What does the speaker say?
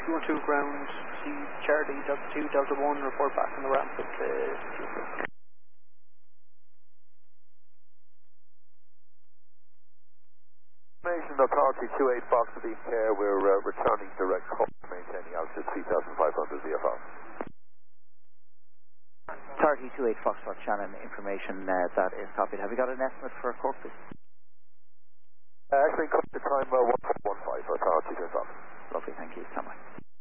212 ground, see Charlie, Delta 2, Delta 1, report back on the ramp with Information Authority 28 Fox to be care, we're returning direct call, maintaining altitude 3,500 VFR. Authority 28 Foxtrot Shannon, information that is copied. Have you got an estimate for Cork, please? Actually, cut the time 1415 for Authority 28 Fox. Lovely, thank you. Stand by.